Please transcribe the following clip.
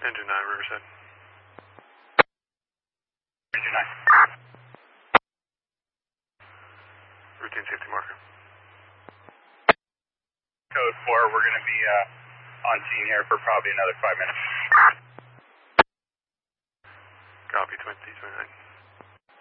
Engine 9, Riverside. Engine 9. Routine safety marker. Code 4, we're going to be on scene here for probably another 5 minutes. Copy, 2029.